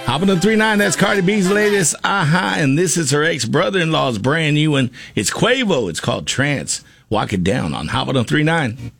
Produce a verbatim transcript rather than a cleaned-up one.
Hot one oh three point nine, that's Cardi B's latest, Aha, and this is her ex-brother-in-law's brand new one. It's Quavo. It's called Trance. Walk it down on Hot one oh three point nine.